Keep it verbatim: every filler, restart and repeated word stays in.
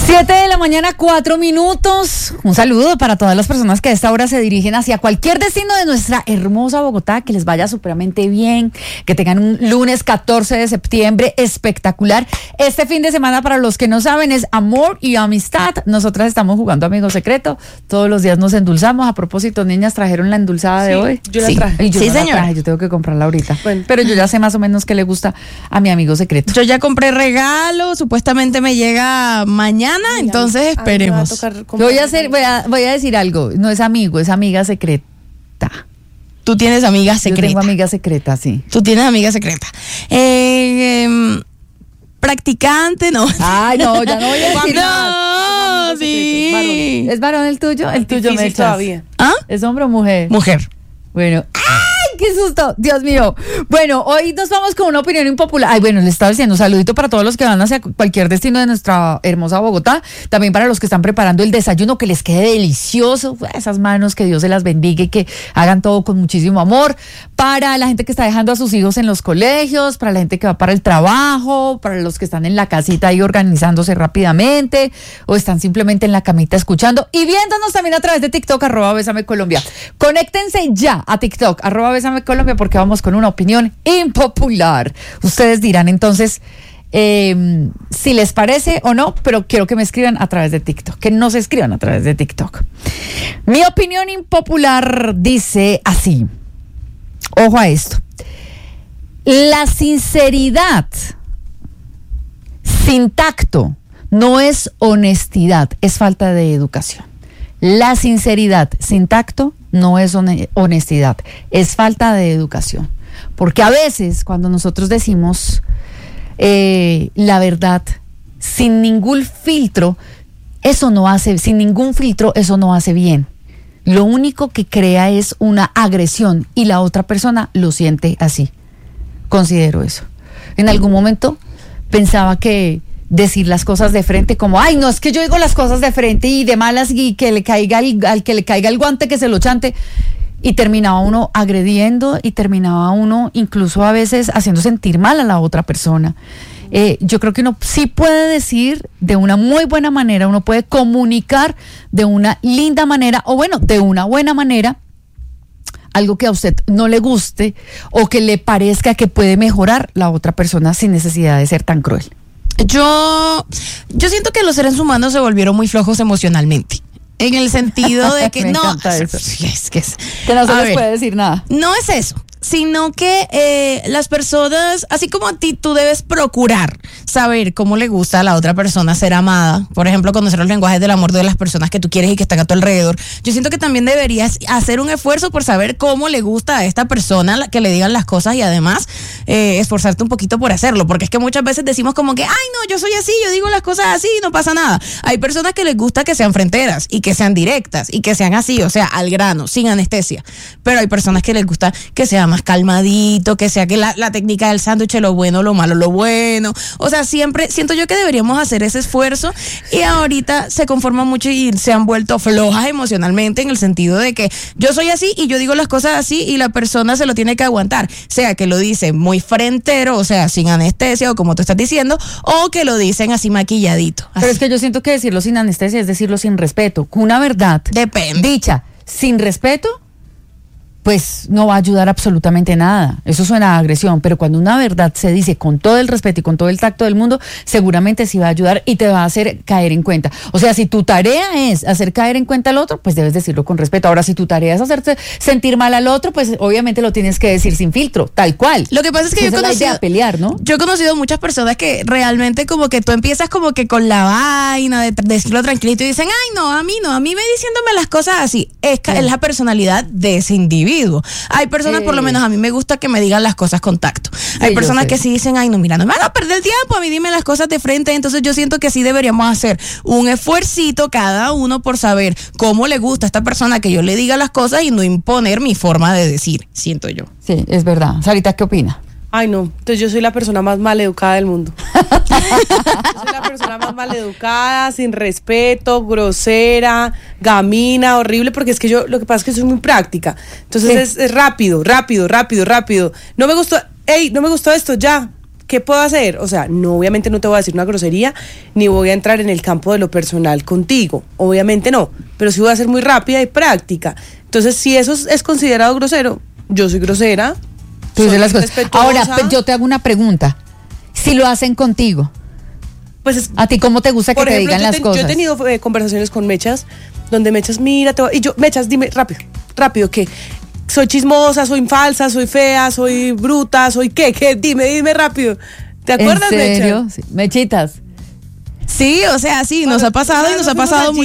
Siete de la mañana, cuatro minutos. Un saludo para todas las personas que a esta hora se dirigen hacia cualquier destino de nuestra hermosa Bogotá. Que les vaya supremamente bien, que tengan un lunes catorce de septiembre espectacular. Este fin de semana, para los que no saben, es amor y amistad. Nosotras estamos jugando Amigo Secreto. Todos los días nos endulzamos. A propósito, niñas, ¿trajeron la endulzada sí, de hoy? Yo la sí. traje. Y yo sí, no señora. La traje. Yo tengo que comprarla ahorita. Bueno. Pero yo ya sé más o menos qué le gusta a mi amigo secreto. Yo ya compré regalo, supuestamente me llega mañana, Ay, entonces esperemos. A voy a hacer, voy a, voy a decir algo. No es amigo, es amiga secreta. Tú tienes amiga secreta. Yo tengo amiga secreta, sí. Tú tienes amiga secreta. Eh, eh, practicante, no. Ay, no, ya no voy a decir no, nada. No, sí. Varón. ¿Es varón el tuyo? El tuyo me echas. Todavía. ¿Ah? ¿Es hombre o mujer? Mujer. Bueno. ¡Ay, qué susto! Dios mío. Bueno, hoy nos vamos con una opinión impopular. Ay, bueno, les estaba diciendo un saludito para todos los que van hacia cualquier destino de nuestra hermosa Bogotá. También para los que están preparando el desayuno, que les quede delicioso. Esas manos, que Dios se las bendiga y que hagan todo con muchísimo amor. Para la gente que está dejando a sus hijos en los colegios, para la gente que va para el trabajo, para los que están en la casita ahí organizándose rápidamente o están simplemente en la camita escuchando y viéndonos también a través de TikTok, arroba Bésame Colombia. Conéctense ya a TikTok, arroba Bésame Colombia, porque vamos con una opinión impopular. Ustedes dirán entonces eh, si les parece o no, pero quiero que me escriban a través de TikTok, que no se escriban a través de TikTok. Mi opinión impopular dice así. Ojo a esto. La sinceridad sin tacto no es honestidad, es falta de educación. La sinceridad sin tacto no es honestidad, es falta de educación. Porque a veces cuando nosotros decimos eh, la verdad sin ningún filtro, eso no hace, sin ningún filtro, eso no hace bien. Lo único que crea es una agresión y la otra persona lo siente así. Considero eso. En algún momento pensaba que decir las cosas de frente, como, ay, no, es que yo digo las cosas de frente y de malas y que le caiga el, al que le caiga el guante, que se lo chante. Y terminaba uno agrediendo y terminaba uno incluso a veces haciendo sentir mal a la otra persona. Eh, yo creo que uno sí puede decir de una muy buena manera, uno puede comunicar de una linda manera, o bueno, de una buena manera, algo que a usted no le guste o que le parezca que puede mejorar la otra persona sin necesidad de ser tan cruel. Yo, yo siento que los seres humanos se volvieron muy flojos emocionalmente. En el sentido de que Me no, encanta eso. Es que, es, que no se les ver, puede decir nada. No es eso, sino que eh, las personas, así como a ti, tú debes procurar saber cómo le gusta a la otra persona ser amada. Por ejemplo, conocer los lenguajes del amor de las personas que tú quieres y que están a tu alrededor. Yo siento que también deberías hacer un esfuerzo por saber cómo le gusta a esta persona que le digan las cosas y además eh, esforzarte un poquito por hacerlo. Porque es que muchas veces decimos como que, ay no, yo soy así, yo digo las cosas así y no pasa nada. Hay personas que les gusta que sean fronteras y que sean directas y que sean así, o sea, al grano, sin anestesia. Pero hay personas que les gusta que sea más calmadito, que sea que la, la técnica del sándwich, lo bueno, lo malo, lo bueno. O sea, siempre siento yo que deberíamos hacer ese esfuerzo y ahorita se conforman mucho y se han vuelto flojas emocionalmente en el sentido de que yo soy así y yo digo las cosas así y la persona se lo tiene que aguantar. Sea que lo dice muy frentero, o sea, sin anestesia o como tú estás diciendo, o que lo dicen así maquilladito. Así. Pero es que yo siento que decirlo sin anestesia es decirlo sin respeto. Una verdad Depende. dicha sin respeto, pues no va a ayudar absolutamente nada. Eso suena a agresión, pero cuando una verdad se dice con todo el respeto y con todo el tacto del mundo, seguramente sí va a ayudar y te va a hacer caer en cuenta. O sea, si tu tarea es hacer caer en cuenta al otro, pues debes decirlo con respeto. Ahora, si tu tarea es hacerte sentir mal al otro, pues obviamente lo tienes que decir sin filtro, tal cual. Lo que pasa es que Esa yo he es la conocido, idea, pelear, ¿no? Yo he conocido muchas personas que realmente como que tú empiezas como que con la vaina de, de decirlo tranquilito y dicen, ay no, a mí no, a mí ve diciéndome las cosas así. Es, sí. es la personalidad de ese individuo. Hay personas, sí. por lo menos a mí me gusta que me digan las cosas con tacto. Hay sí, personas que sí dicen, ay no, mira, no me van a perder el tiempo, a mí dime las cosas de frente. Entonces yo siento que sí deberíamos hacer un esfuercito cada uno por saber cómo le gusta a esta persona que yo le diga las cosas y no imponer mi forma de decir, siento yo. Sí, es verdad. Sarita, ¿qué opina? Ay, no, entonces yo soy la persona más maleducada del mundo. Yo soy la persona más maleducada, sin respeto, grosera, gamina, horrible, porque es que yo, lo que pasa es que soy muy práctica. Entonces sí. es, es rápido, rápido, rápido, rápido. No me gustó, hey, no me gustó esto, ya. ¿qué puedo hacer? O sea, no, obviamente no te voy a decir una grosería, ni voy a entrar en el campo de lo personal contigo, obviamente no, pero sí voy a ser muy rápida y práctica. Entonces, si eso es, es considerado grosero, yo soy grosera. Tú dices las cosas. respetuosa. Ahora, pues, yo te hago una pregunta. Si lo hacen contigo, pues es, ¿a ti cómo te gusta que por te ejemplo, digan yo las te- cosas? Yo he tenido eh, conversaciones con Mechas, donde Mechas, mira, te voy- y yo, Mechas, dime rápido, rápido, ¿qué? Soy chismosa, soy falsa, soy fea, soy bruta, soy qué, qué, dime, dime rápido. ¿Te acuerdas, ¿En serio? Mechas? Sí. Mechitas. Sí, o sea, sí, nos Cuando ha pasado y nosotros nos ha fuimos pasado al